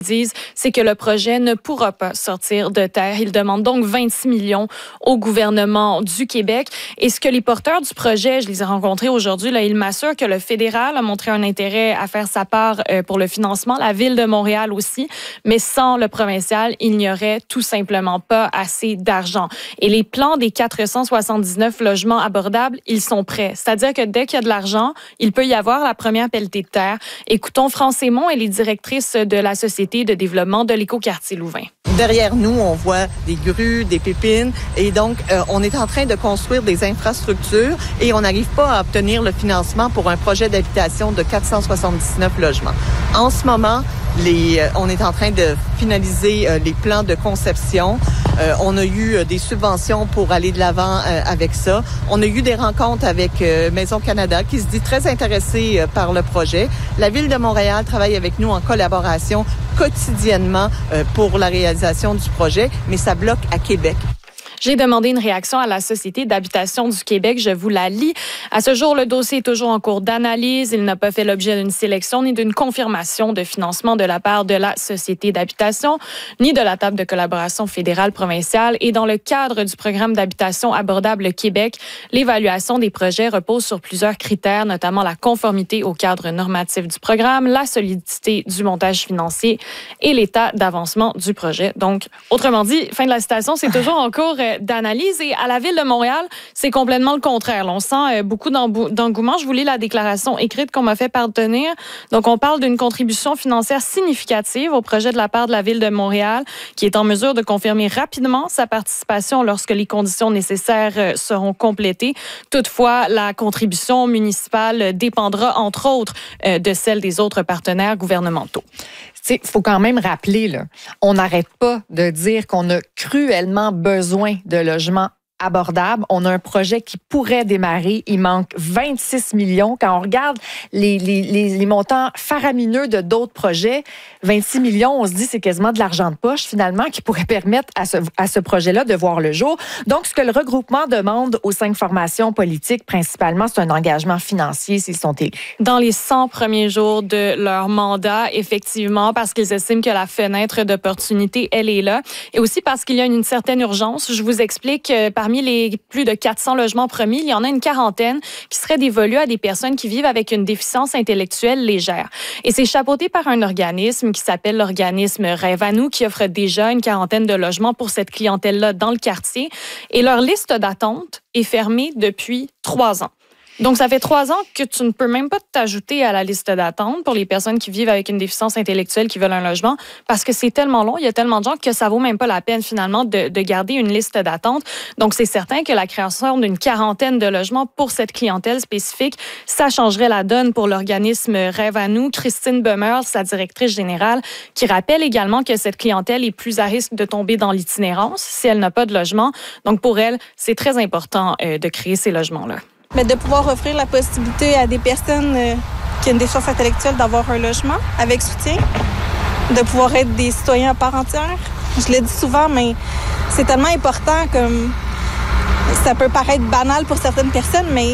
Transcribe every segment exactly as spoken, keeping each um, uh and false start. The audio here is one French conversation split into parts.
disent, c'est que le projet ne pourra pas sortir de terre. Ils demandent donc vingt-six millions au gouvernement du Québec. Et ce que les porteurs du projet, je les ai rencontrés aujourd'hui, là, ils m'assurent que le fédéral a montré un intérêt à faire sa part euh, pour le financement, la Ville de Montréal aussi, mais sans le provincial, il n'y aurait tout simplement pas assez d'argent. Et les plans des quatre cent soixante-dix-neuf logements abordables, ils sont prêts. C'est-à-dire que dès qu'il y a de l'argent, il peut y avoir la première pelletée de terre. Écoutons France Aymon, elle est directrice de la Société de développement de l'écoquartier Louvain. Derrière nous, on voit des grues, des pépines et donc euh, on est en train de construire des infrastructures et on n'arrive pas à obtenir le financement pour un projet d'habitation de quatre cent soixante-dix-neuf logements. En ce moment, les, euh, on est en train de finaliser euh, les plans de conception. Euh, on a eu euh, des subventions pour aller de l'avant euh, avec ça. On a eu des rencontres avec euh, Maison Canada qui se dit très intéressée euh, par le projet. La Ville de Montréal travaille avec nous en collaboration quotidiennement euh, pour la réalisation du projet, mais ça bloque à Québec. J'ai demandé une réaction à la Société d'habitation du Québec. Je vous la lis. À ce jour, le dossier est toujours en cours d'analyse. Il n'a pas fait l'objet d'une sélection ni d'une confirmation de financement de la part de la Société d'habitation, ni de la table de collaboration fédérale provinciale. Et dans le cadre du programme d'habitation abordable Québec, l'évaluation des projets repose sur plusieurs critères, notamment la conformité au cadre normatif du programme, la solidité du montage financier et l'état d'avancement du projet. Donc, autrement dit, fin de la citation, c'est toujours en cours d'analyse. Et à la Ville de Montréal, c'est complètement le contraire. Là, on sent beaucoup d'engouement. Je vous lis la déclaration écrite qu'on m'a fait parvenir. Donc, on parle d'une contribution financière significative au projet de la part de la Ville de Montréal, qui est en mesure de confirmer rapidement sa participation lorsque les conditions nécessaires seront complétées. Toutefois, la contribution municipale dépendra, entre autres, de celle des autres partenaires gouvernementaux. Il faut quand même rappeler, là, on n'arrête pas de dire qu'on a cruellement besoin de logements abordables. On a un projet qui pourrait démarrer. Il manque vingt-six millions. Quand on regarde les, les, les, les montants faramineux de d'autres projets, vingt-six millions, on se dit c'est quasiment de l'argent de poche, finalement, qui pourrait permettre à ce, à ce projet-là de voir le jour. Donc, ce que le regroupement demande aux cinq formations politiques, principalement, c'est un engagement financier s'ils sont élus. Dans les cent premiers jours de leur mandat, effectivement, parce qu'ils estiment que la fenêtre d'opportunité, elle est là. Et aussi parce qu'il y a une certaine urgence. Je vous explique que parmi Parmi les plus de quatre cents logements promis, il y en a une quarantaine qui seraient dévolus à des personnes qui vivent avec une déficience intellectuelle légère. Et c'est chapeauté par un organisme qui s'appelle l'organisme Rêve à nous, qui offre déjà une quarantaine de logements pour cette clientèle-là dans le quartier. Et leur liste d'attente est fermée depuis trois ans. Donc, ça fait trois ans que tu ne peux même pas t'ajouter à la liste d'attente pour les personnes qui vivent avec une déficience intellectuelle qui veulent un logement parce que c'est tellement long, il y a tellement de gens que ça vaut même pas la peine finalement de, de garder une liste d'attente. Donc, c'est certain que la création d'une quarantaine de logements pour cette clientèle spécifique, ça changerait la donne pour l'organisme Rêve à nous. Christine Bemers, sa directrice générale, qui rappelle également que cette clientèle est plus à risque de tomber dans l'itinérance si elle n'a pas de logement. Donc, pour elle, c'est très important euh, de créer ces logements-là. Mais de pouvoir offrir la possibilité à des personnes euh, qui ont une déficience intellectuelle d'avoir un logement avec soutien, de pouvoir être des citoyens à part entière. Je le dis souvent, mais c'est tellement important, comme ça peut paraître banal pour certaines personnes, mais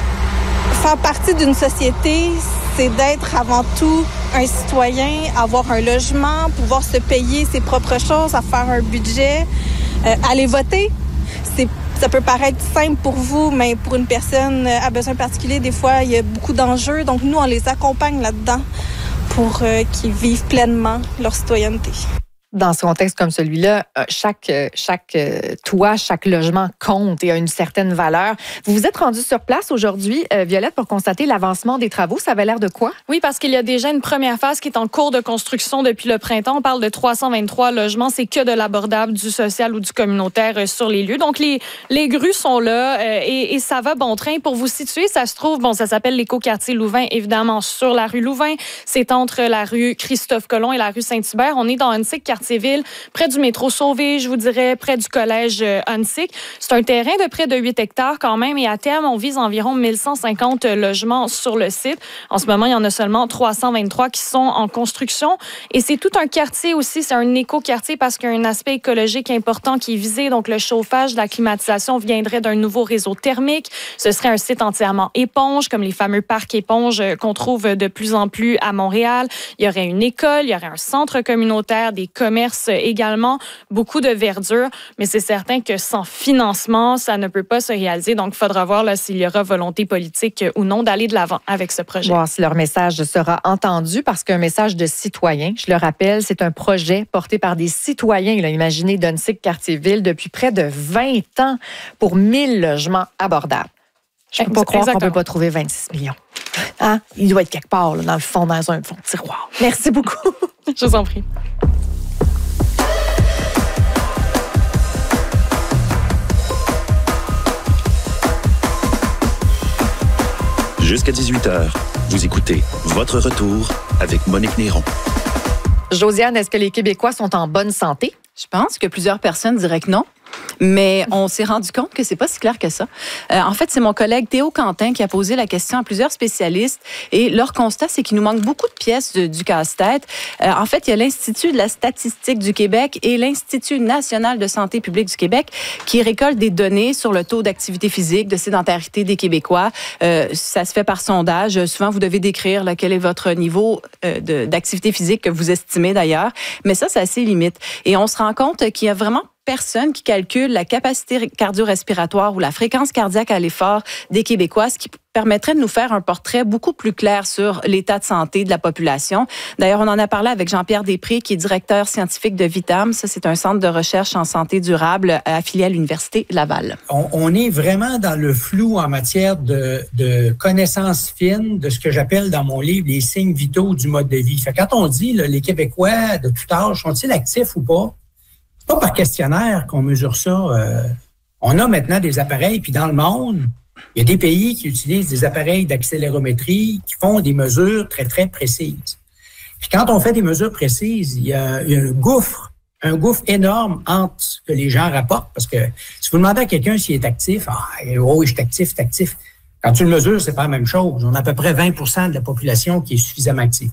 faire partie d'une société, c'est d'être avant tout un citoyen, avoir un logement, pouvoir se payer ses propres choses, à faire un budget, euh, aller voter. C'est Ça peut paraître simple pour vous, mais pour une personne à besoin particulier, des fois, il y a beaucoup d'enjeux. Donc, nous, on les accompagne là-dedans pour euh, qu'ils vivent pleinement leur citoyenneté. Dans ce contexte comme celui-là, chaque, chaque toit, chaque logement compte et a une certaine valeur. Vous vous êtes rendu sur place aujourd'hui, euh, Violette, pour constater l'avancement des travaux. Ça avait l'air de quoi? Oui, parce qu'il y a déjà une première phase qui est en cours de construction depuis le printemps. On parle de trois cent vingt-trois logements. C'est que de l'abordable, du social ou du communautaire euh, sur les lieux. Donc, les, les grues sont là euh, et, et ça va bon train. Pour vous situer, ça se trouve, bon, ça s'appelle l'écoquartier Louvain, évidemment, sur la rue Louvain. C'est entre la rue Christophe-Colomb et la rue Saint-Hubert. On est dans un site quartier Quartier-Ville, près du métro Sauvé, je vous dirais, près du collège Huntsic. C'est un terrain de près de huit hectares quand même et à terme, on vise environ mille cent cinquante logements sur le site. En ce moment, il y en a seulement trois cent vingt-trois qui sont en construction et c'est tout un quartier aussi, c'est un éco-quartier parce qu'il y a un aspect écologique important qui est visé. Donc, le chauffage, la climatisation viendrait d'un nouveau réseau thermique. Ce serait un site entièrement éponge, comme les fameux parcs éponges qu'on trouve de plus en plus à Montréal. Il y aurait une école, il y aurait un centre communautaire, des commerces également, beaucoup de verdure, mais c'est certain que sans financement, ça ne peut pas se réaliser. Donc, il faudra voir là, s'il y aura volonté politique ou non d'aller de l'avant avec ce projet. Voir si leur message sera entendu parce qu'un message de citoyen, je le rappelle, c'est un projet porté par des citoyens. Là, imaginez Huntsic Quartier-Ville depuis près de vingt ans pour mille logements abordables. Je ne peux pas croire qu'on ne peut pas trouver vingt-six millions. Hein? Il doit être quelque part, là, dans le fond, dans un fond de tiroir. Merci beaucoup. Je vous en prie. Jusqu'à dix-huit heures, vous écoutez Votre Retour avec Monique Néron. Josiane, est-ce que les Québécois sont en bonne santé? Je pense que plusieurs personnes diraient que non. Mais on s'est rendu compte que c'est pas si clair que ça. Euh, en fait, c'est mon collègue Théo Quentin qui a posé la question à plusieurs spécialistes et leur constat, c'est qu'il nous manque beaucoup de pièces de, du casse-tête. Euh, en fait, il y a l'Institut de la statistique du Québec et l'Institut national de santé publique du Québec qui récoltent des données sur le taux d'activité physique, de sédentarité des Québécois. Euh, ça se fait par sondage. Souvent, vous devez décrire là, quel est votre niveau euh, de, d'activité physique que vous estimez d'ailleurs. Mais ça, c'est assez limite. Et on se rend compte qu'il y a vraiment personne qui calcule la capacité cardio-respiratoire ou la fréquence cardiaque à l'effort des Québécois, ce qui permettrait de nous faire un portrait beaucoup plus clair sur l'état de santé de la population. D'ailleurs, on en a parlé avec Jean-Pierre Després, qui est directeur scientifique de Vitam. Ça, c'est un centre de recherche en santé durable affilié à l'Université Laval. On, on est vraiment dans le flou en matière de, de connaissances fines de ce que j'appelle dans mon livre les signes vitaux du mode de vie. Fait, quand on dit là, les Québécois de tout âge, sont-ils actifs ou pas? C'est pas par questionnaire qu'on mesure ça. Euh, on a maintenant des appareils, puis dans le monde, il y a des pays qui utilisent des appareils d'accélérométrie qui font des mesures très, très précises. Puis quand on fait des mesures précises, il y a, il y a un gouffre, un gouffre énorme entre ce que les gens rapportent. Parce que si vous demandez à quelqu'un s'il est actif, ah, oh, je suis actif, je suis actif. Quand tu le mesures, c'est pas la même chose. On a à peu près vingt pour cent de la population qui est suffisamment active.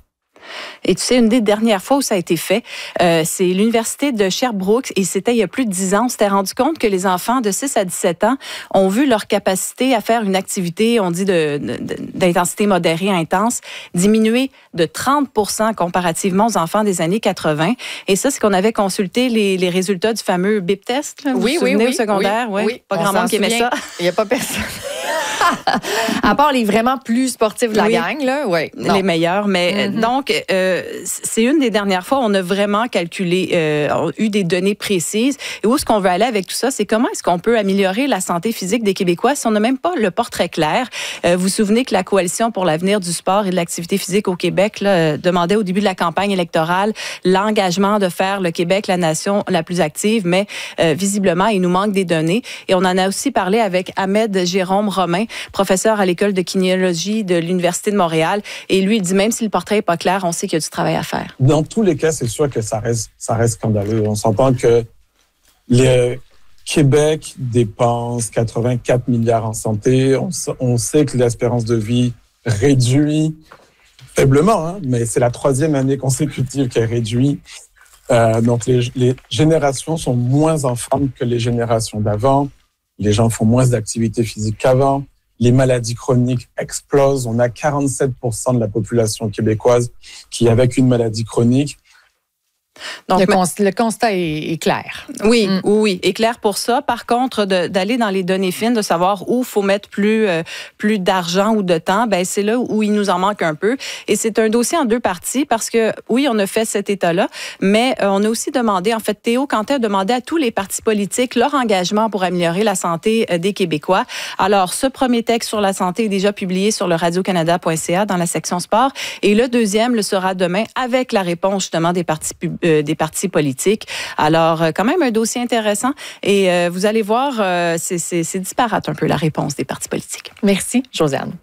Et tu sais, une des dernières fois où ça a été fait, euh, c'est l'Université de Sherbrooke, et c'était il y a plus de dix ans. On s'était rendu compte que les enfants de six à dix-sept ans ont vu leur capacité à faire une activité, on dit de, de, d'intensité modérée intense, diminuer de trente pour cent comparativement aux enfants des années quatre-vingt. Et ça, c'est qu'on avait consulté les, les résultats du fameux B I P test. Là, vous oui, vous souvenez, oui, oui, au secondaire? Oui, oui. oui. Pas On grand monde qui aimait ça. Il n'y a pas personne. À part les vraiment plus sportifs de la oui. gang, là, oui. Les meilleurs. Mais mm-hmm. donc, euh, c'est une des dernières fois où on a vraiment calculé, euh, eu des données précises. Et où est-ce qu'on veut aller avec tout ça? C'est comment est-ce qu'on peut améliorer la santé physique des Québécois si on n'a même pas le portrait clair? Euh, vous vous souvenez que la Coalition pour l'avenir du sport et de l'activité physique au Québec là, euh, demandait au début de la campagne électorale l'engagement de faire le Québec la nation la plus active, mais euh, visiblement, il nous manque des données. Et on en a aussi parlé avec Ahmed Jérôme Romain, professeur à l'École de kinéologie de l'Université de Montréal. Et lui, il dit, même si le portrait n'est pas clair, on sait qu'il y a du travail à faire. Dans tous les cas, c'est sûr que ça reste, ça reste scandaleux. On s'entend que le Québec dépense quatre-vingt-quatre milliards en santé. On, on sait que l'espérance de vie réduit faiblement, hein, mais c'est la troisième année consécutive qu'elle réduit. Euh, donc, les, les générations sont moins en forme que les générations d'avant. Les gens font moins d'activité physique qu'avant. Les maladies chroniques explosent. On a quarante-sept pour cent de la population québécoise qui est avec une maladie chronique. Donc, le, const- le constat est, est clair. Oui, mm. oui, est clair pour ça. Par contre, de, d'aller dans les données fines, de savoir où il faut mettre plus, euh, plus d'argent ou de temps, ben c'est là où il nous en manque un peu. Et c'est un dossier en deux parties parce que, oui, on a fait cet état-là, mais euh, on a aussi demandé, en fait, Théo Quentin a demandé à tous les partis politiques leur engagement pour améliorer la santé euh, des Québécois. Alors, ce premier texte sur la santé est déjà publié sur le radio canada point c a dans la section sport. Et le deuxième le sera demain avec la réponse, justement, des partis publics. Euh, des partis politiques. Alors, quand même un dossier intéressant. Et euh, vous allez voir, euh, c'est, c'est, c'est disparate un peu la réponse des partis politiques. Merci, Josiane.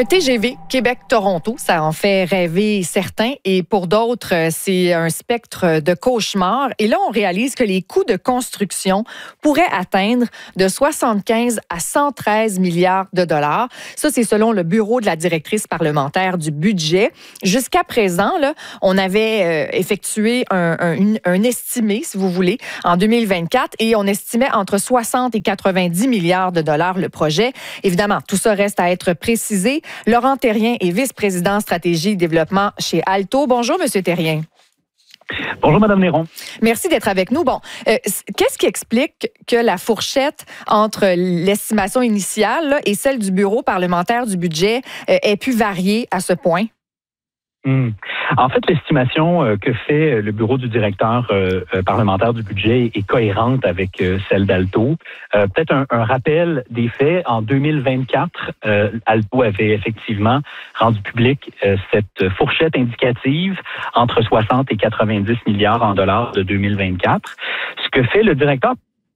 Un T G V Québec-Toronto, ça en fait rêver certains et pour d'autres, c'est un spectre de cauchemar. Et là, on réalise que les coûts de construction pourraient atteindre de soixante-quinze à cent treize milliards de dollars. Ça, c'est selon le bureau de la directrice parlementaire du budget. Jusqu'à présent, là, on avait euh, effectué un, un, un estimé, si vous voulez, en deux mille vingt-quatre et on estimait entre soixante et quatre-vingt-dix milliards de dollars le projet. Évidemment, tout ça reste à être précisé. Laurent Thérien est vice-président stratégie et développement chez Alto. Bonjour, Monsieur Thérien. Bonjour, Madame Néron. Merci d'être avec nous. Bon, euh, qu'est-ce qui explique que la fourchette entre l'estimation initiale là, et celle du bureau parlementaire du budget euh, ait pu varier à ce point? Hum. En fait, l'estimation euh, que fait le bureau du directeur euh, euh, parlementaire du budget est cohérente avec euh, celle d'Alto. Euh, peut-être un, un rappel des faits. En deux mille vingt-quatre, euh, Alto avait effectivement rendu public euh, cette fourchette indicative entre soixante et quatre-vingt-dix milliards en dollars de deux mille vingt-quatre. Ce que fait le directeur...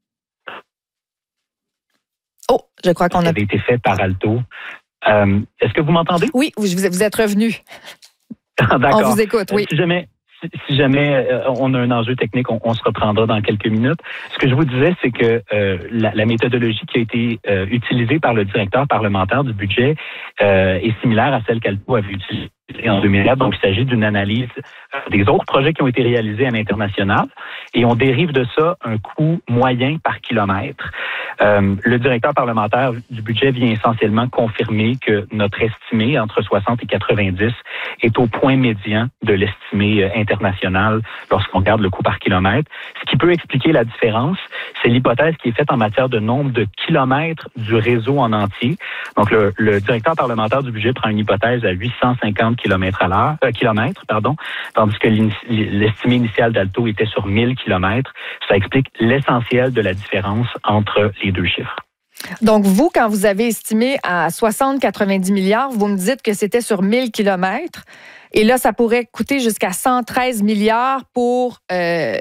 Oh, je crois qu'on a... avait été fait par Alto. Euh, est-ce que vous m'entendez? Oui, vous, vous êtes revenu. D'accord. On vous écoute, oui. Si jamais, si, si jamais euh, on a un enjeu technique, on, on se reprendra dans quelques minutes. Ce que je vous disais, c'est que euh, la, la méthodologie qui a été euh, utilisée par le directeur parlementaire du budget euh, est similaire à celle qu'Alto avait utilisée en deux mille quatre. Donc, il s'agit d'une analyse des autres projets qui ont été réalisés à l'international et on dérive de ça un coût moyen par kilomètre. Euh, le directeur parlementaire du budget vient essentiellement confirmer que notre estimé entre soixante et quatre-vingt-dix est au point médian de l'estimé international lorsqu'on regarde le coût par kilomètre. Ce qui peut expliquer la différence, c'est l'hypothèse qui est faite en matière de nombre de kilomètres du réseau en entier. Donc, le, le directeur parlementaire du budget prend une hypothèse à huit cent cinquante kilomètres à l'heure, euh, kilomètres, pardon, tandis que l'estimé initial d'Alto était sur mille kilomètres. Ça explique l'essentiel de la différence entre les deux chiffres. Donc, vous, quand vous avez estimé à soixante à quatre-vingt-dix milliards, vous me dites que c'était sur mille kilomètres. Et là, ça pourrait coûter jusqu'à cent treize milliards pour, euh,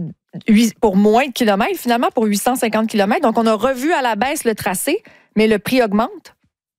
pour moins de kilomètres, finalement, pour huit cent cinquante kilomètres. Donc, on a revu à la baisse le tracé, mais le prix augmente?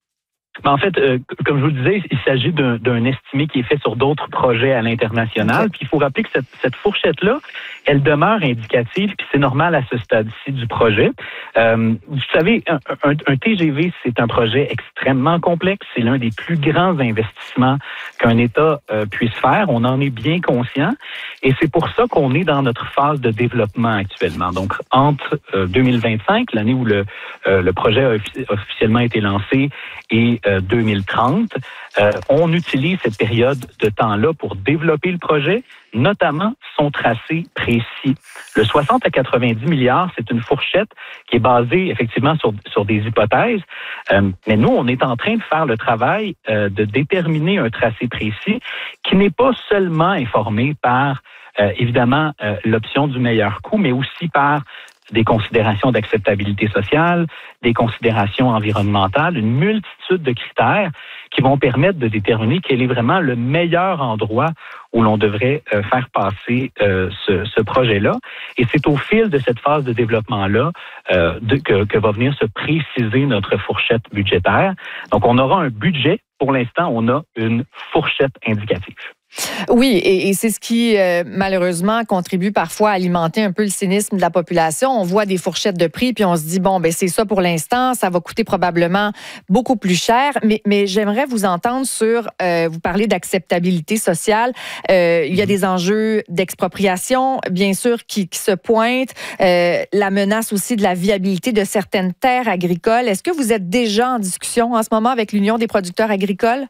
En fait, euh, comme je vous le disais, il s'agit d'un, d'un estimé qui est fait sur d'autres projets à l'international. Puis il faut rappeler que cette, cette fourchette-là, elle demeure indicative, puis c'est normal à ce stade-ci du projet. Euh, vous savez, un, un, un T G V, c'est un projet extrêmement complexe. C'est l'un des plus grands investissements qu'un État euh, puisse faire. On en est bien conscient. Et c'est pour ça qu'on est dans notre phase de développement actuellement. Donc, entre euh, deux mille vingt-cinq, l'année où le, euh, le projet a officiellement été lancé, et euh, deux mille trente, euh, on utilise cette période de temps-là pour développer le projet, notamment son tracé précis. Le soixante à quatre-vingt-dix milliards, c'est une fourchette qui est basée effectivement sur, sur des hypothèses, euh, mais nous, on est en train de faire le travail euh, de déterminer un tracé précis qui n'est pas seulement informé par, euh, évidemment, euh, l'option du meilleur coût, mais aussi par des considérations d'acceptabilité sociale, des considérations environnementales, une multitude de critères qui vont permettre de déterminer quel est vraiment le meilleur endroit où l'on devrait euh, faire passer euh, ce, ce projet-là. Et c'est au fil de cette phase de développement-là euh, de, que, que va venir se préciser notre fourchette budgétaire. Donc, on aura un budget. Pour l'instant, on a une fourchette indicative. Oui, et, et c'est ce qui, euh, malheureusement, contribue parfois à alimenter un peu le cynisme de la population. On voit des fourchettes de prix, puis on se dit, bon, ben c'est ça pour l'instant, ça va coûter probablement beaucoup plus cher. Mais, mais j'aimerais vous entendre sur, euh, vous parlez d'acceptabilité sociale. Euh, il y a des enjeux d'expropriation, bien sûr, qui, qui se pointent. Euh, la menace aussi de la viabilité de certaines terres agricoles. Est-ce que vous êtes déjà en discussion en ce moment avec l'Union des producteurs agricoles?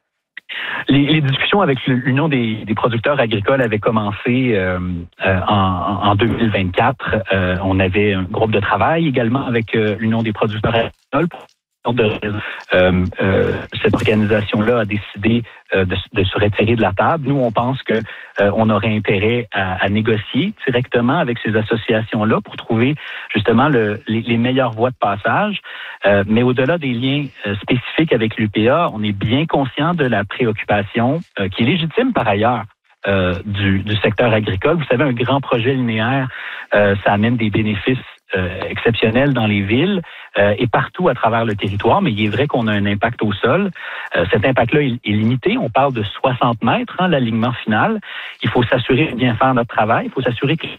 Les, les discussions avec l'Union des, des producteurs agricoles avaient commencé euh, euh, en, en deux mille vingt-quatre. Euh, on avait un groupe de travail également avec euh, l'Union des producteurs agricoles. De, euh, euh, cette organisation-là a décidé euh, de, de se retirer de la table. Nous, on pense que euh, on aurait intérêt à, à négocier directement avec ces associations-là pour trouver justement le, les, les meilleures voies de passage. Euh, mais au-delà des liens euh, spécifiques avec l'U P A, on est bien conscient de la préoccupation euh, qui est légitime par ailleurs. Euh, du, du secteur agricole. Vous savez, un grand projet linéaire, euh, ça amène des bénéfices euh, exceptionnel dans les villes euh, et partout à travers le territoire, mais il est vrai qu'on a un impact au sol. Euh, cet impact-là est, est limité. On parle de soixante mètres, hein, l'alignement final. Il faut s'assurer de bien faire notre travail. Il faut s'assurer que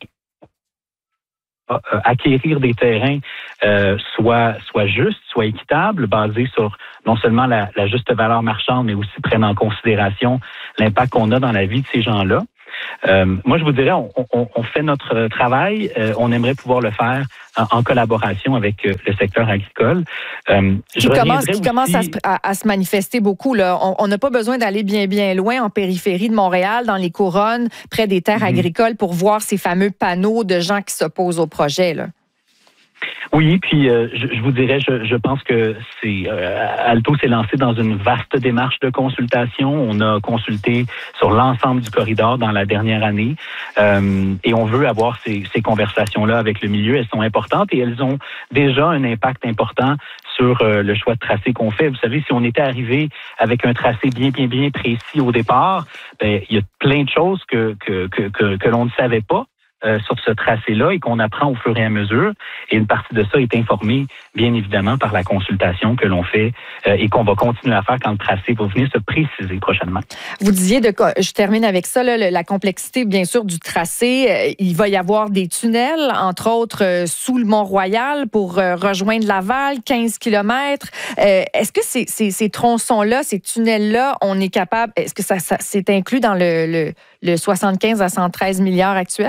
euh, acquérir des terrains euh, soit soit juste, soit équitable, basé sur non seulement la, la juste valeur marchande, mais aussi prenne en considération l'impact qu'on a dans la vie de ces gens-là. Euh, moi, je vous dirais, on, on, on fait notre travail. Euh, on aimerait pouvoir le faire en, en collaboration avec euh, le secteur agricole. Euh, qui commence, qui aussi... commence à, se, à, à se manifester beaucoup. Là. On n'a pas besoin d'aller bien, bien loin en périphérie de Montréal, dans les couronnes, près des terres mm-hmm. agricoles, pour voir ces fameux panneaux de gens qui s'opposent au projet, là. Oui, puis euh, je, je vous dirais, je, je pense que c'est euh, Alto s'est lancé dans une vaste démarche de consultation. On a consulté sur l'ensemble du corridor dans la dernière année euh, et on veut avoir ces, ces conversations-là avec le milieu. Elles sont importantes et elles ont déjà un impact important sur euh, le choix de tracé qu'on fait. Vous savez, si on était arrivé avec un tracé bien, bien, bien précis au départ, ben, il y a plein de choses que, que, que, que, que l'on ne savait pas Euh, sur ce tracé-là et qu'on apprend au fur et à mesure. Et une partie de ça est informée, bien évidemment, par la consultation que l'on fait euh, et qu'on va continuer à faire quand le tracé va venir se préciser prochainement. Vous disiez, de, je termine avec ça, là, la complexité, bien sûr, du tracé. Il va y avoir des tunnels, entre autres, euh, sous le Mont-Royal pour euh, rejoindre Laval, quinze kilomètres. Euh, est-ce que ces, ces, ces tronçons-là, ces tunnels-là, on est capable, est-ce que ça, ça c'est inclus dans le, le, le soixante-quinze à cent treize milliards actuel?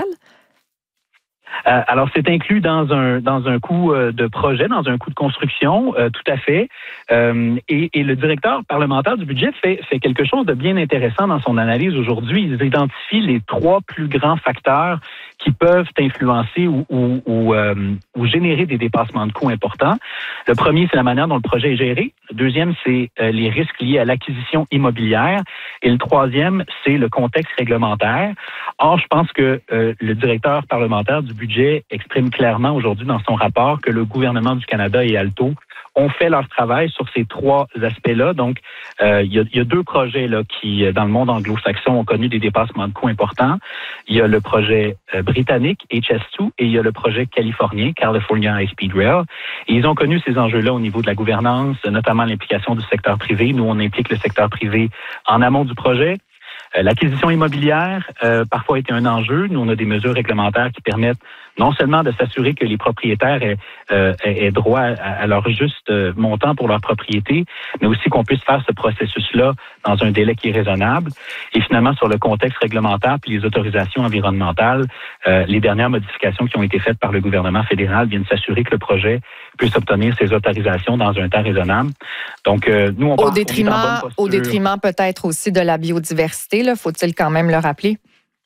Euh, alors, c'est inclus dans un dans un coût euh, de projet, dans un coût de construction, euh, tout à fait. Euh, et, et le directeur parlementaire du budget fait fait quelque chose de bien intéressant dans son analyse aujourd'hui. Il identifie les trois plus grands facteurs qui peuvent influencer ou ou, ou, euh, ou générer des dépassements de coûts importants. Le premier, c'est la manière dont le projet est géré. Le deuxième, c'est euh, les risques liés à l'acquisition immobilière. Et le troisième, c'est le contexte réglementaire. Or, je pense que euh, le directeur parlementaire du budget exprime clairement aujourd'hui dans son rapport que le gouvernement du Canada et Alto ont fait leur travail sur ces trois aspects-là. Donc, euh, il y a, il y a deux projets là qui, dans le monde anglo-saxon, ont connu des dépassements de coûts importants. Il y a le projet euh, britannique, H S deux, et il y a le projet californien, California High Speed Rail. Et ils ont connu ces enjeux-là au niveau de la gouvernance, notamment l'implication du secteur privé. Nous, on implique le secteur privé en amont du projet. L'acquisition immobilière, euh, parfois, était un enjeu. Nous, on a des mesures réglementaires qui permettent non seulement de s'assurer que les propriétaires aient, euh, aient droit à, à leur juste montant pour leur propriété, mais aussi qu'on puisse faire ce processus-là dans un délai qui est raisonnable. Et finalement, sur le contexte réglementaire puis les autorisations environnementales, euh, les dernières modifications qui ont été faites par le gouvernement fédéral viennent s'assurer que le projet puisse obtenir ces autorisations dans un temps raisonnable. Donc, euh, nous, on au pense détriment, qu'on est en bonne posture. Au détriment peut-être aussi de la biodiversité, là, faut-il quand même le rappeler?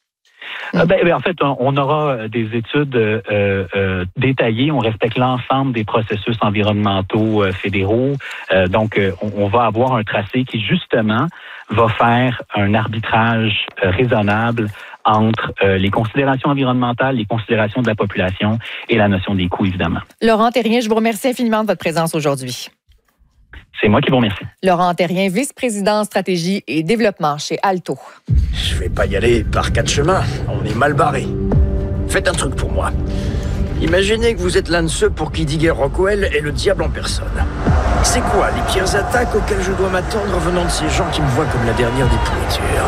Euh, ben, ben, en fait, on, on aura des études euh, euh, détaillées. On respecte l'ensemble des processus environnementaux euh, fédéraux. Euh, donc, euh, on, on va avoir un tracé qui, justement, va faire un arbitrage euh, raisonnable entre euh, les considérations environnementales, les considérations de la population et la notion des coûts, évidemment. Laurent Terrien, je vous remercie infiniment de votre présence aujourd'hui. C'est moi qui vous remercie. Laurent Terrien, vice-président stratégie et développement chez Alto. Je vais pas y aller par quatre chemins. On est mal barré. Faites un truc pour moi. Imaginez que vous êtes l'un de ceux pour qui Digger Rockwell est le diable en personne. C'est quoi les pires attaques auxquelles je dois m'attendre venant de ces gens qui me voient comme la dernière des pourritures?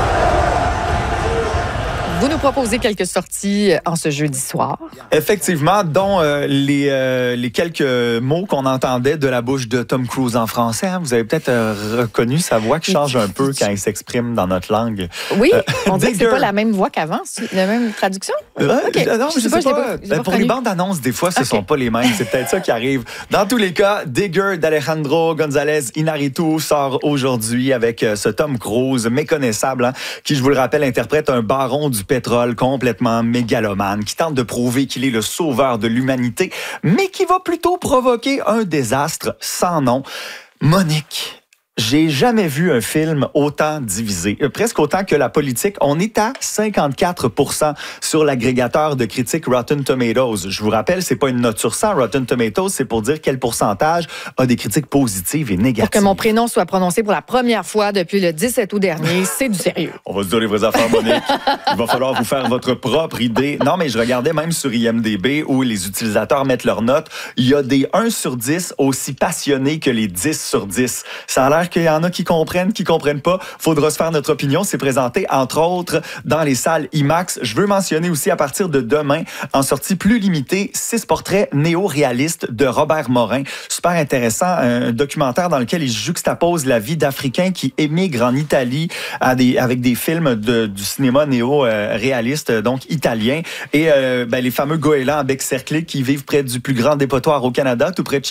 Vous nous proposez quelques sorties en ce jeudi soir. Effectivement, dont euh, les, euh, les quelques mots qu'on entendait de la bouche de Tom Cruise en français. Hein. Vous avez peut-être euh, reconnu sa voix qui change un peu quand il s'exprime dans notre langue. Oui, euh, on dirait que c'est pas la même voix qu'avant, la même traduction. Euh, okay. Non, je, je sais pas. pas, pas, pas pour les bandes annonces, des fois, ce okay. sont pas les mêmes. C'est peut-être ça qui arrive. Dans tous les cas, Digger d'Alejandro González Iñárritu sort aujourd'hui avec ce Tom Cruise méconnaissable, hein, qui, je vous le rappelle, interprète un baron du pétrole complètement mégalomane, qui tente de prouver qu'il est le sauveur de l'humanité, mais qui va plutôt provoquer un désastre sans nom. Monique, J'ai jamais vu un film autant divisé, presque autant que la politique. On est à cinquante-quatre pour cent sur l'agrégateur de critiques Rotten Tomatoes. Je vous rappelle, c'est pas une note sur cent. Rotten Tomatoes, c'est pour dire quel pourcentage a des critiques positives et négatives. Pour que mon prénom soit prononcé pour la première fois depuis le dix-sept août dernier, c'est du sérieux. On va se dire les vraies affaires, Monique. Il va falloir vous faire votre propre idée. Non, mais je regardais même sur I M D B où les utilisateurs mettent leurs notes. Il y a des un sur dix aussi passionnés que les dix sur dix. Ça a l'air qu'il y en a qui comprennent, qui comprennent pas. Faudra se faire notre opinion. C'est présenté, entre autres, dans les salles IMAX. Je veux mentionner aussi, à partir de demain, en sortie plus limitée, six portraits néo-réalistes de Robert Morin. Super intéressant. Un documentaire dans lequel il juxtapose la vie d'Africains qui émigrent en Italie à des, avec des films de, du cinéma néo-réaliste, donc italien. Et euh, ben, les fameux goélands à bec cerclé qui vivent près du plus grand dépotoir au Canada, tout près de chez